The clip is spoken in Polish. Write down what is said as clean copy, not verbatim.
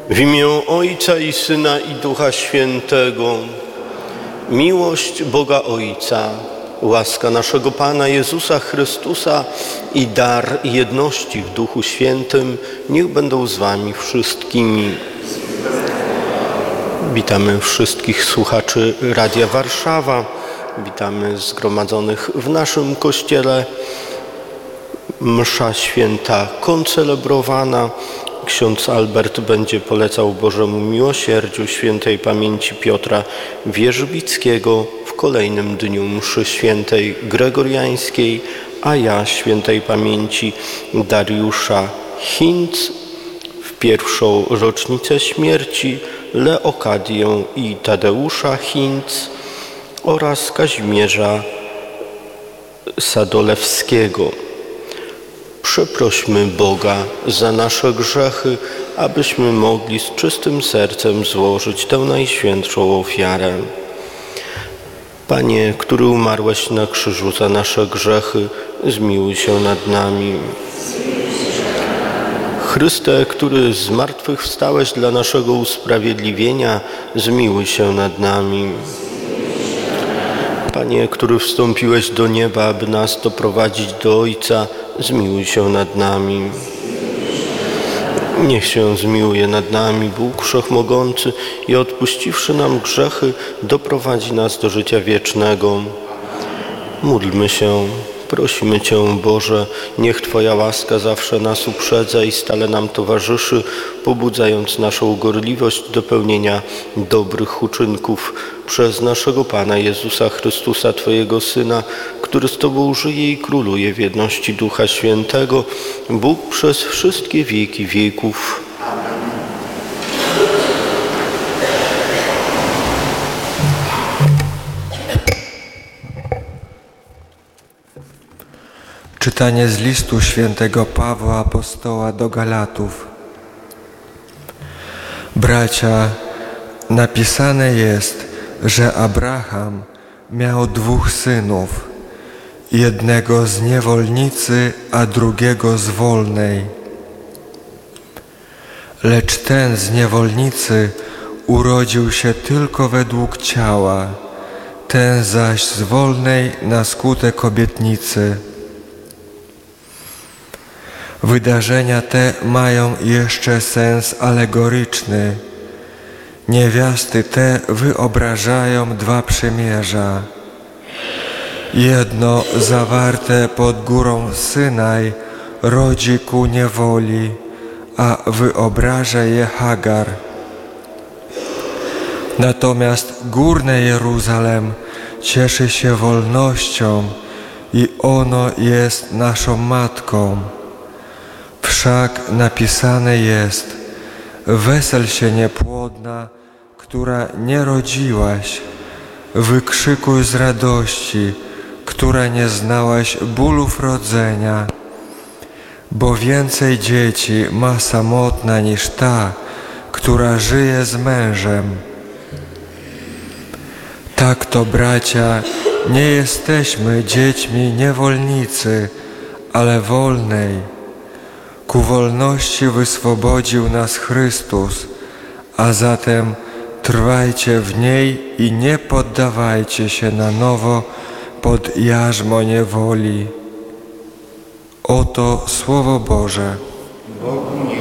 W imię Ojca i Syna i Ducha Świętego. Miłość Boga Ojca, łaska naszego Pana Jezusa Chrystusa i dar jedności w Duchu Świętym niech będą z wami wszystkimi. Witamy wszystkich słuchaczy Radia Warszawa. Witamy zgromadzonych w naszym kościele. Msza święta koncelebrowana. Ksiądz Albert będzie polecał Bożemu miłosierdziu świętej pamięci Piotra Wierzbickiego w kolejnym dniu mszy świętej gregoriańskiej, a ja świętej pamięci Dariusza Hinc w pierwszą rocznicę śmierci Leokadię i Tadeusza Hinc oraz Kazimierza Sadolewskiego. Przeprośmy Boga za nasze grzechy, abyśmy mogli z czystym sercem złożyć tę najświętszą ofiarę. Panie, który umarłeś na krzyżu za nasze grzechy, zmiłuj się nad nami. Chryste, który zmartwychwstałeś dla naszego usprawiedliwienia, zmiłuj się nad nami. Panie, który wstąpiłeś do nieba, aby nas doprowadzić do Ojca, zmiłuj się nad nami. Niech się zmiłuje nad nami Bóg Wszechmogący i odpuściwszy nam grzechy, doprowadzi nas do życia wiecznego. Módlmy się, prosimy Cię, Boże, niech Twoja łaska zawsze nas uprzedza i stale nam towarzyszy, pobudzając naszą gorliwość do pełnienia dobrych uczynków przez naszego Pana Jezusa Chrystusa, Twojego Syna, który z Tobą żyje i króluje w jedności Ducha Świętego, Bóg przez wszystkie wieki wieków. Czytanie z listu świętego Pawła Apostoła do Galatów. Bracia, napisane jest, że Abraham miał 2 synów, jednego z niewolnicy, a drugiego z wolnej. Lecz ten z niewolnicy urodził się tylko według ciała, ten zaś z wolnej na skutek obietnicy. Wydarzenia te mają jeszcze sens alegoryczny. Niewiasty te wyobrażają 2 przymierza. Jedno zawarte pod górą Synaj rodzi ku niewoli, a wyobraża je Hagar. Natomiast górne Jeruzalem cieszy się wolnością i ono jest naszą matką. Wszak napisane jest: wesel się niepłodna, która nie rodziłaś, wykrzykuj z radości, która nie znałaś bólów rodzenia, bo więcej dzieci ma samotna niż ta, która żyje z mężem. Tak to, bracia, nie jesteśmy dziećmi niewolnicy, ale wolnej. Ku wolności wyswobodził nas Chrystus, a zatem trwajcie w niej i nie poddawajcie się na nowo pod jarzmo niewoli. Oto Słowo Boże. Bogu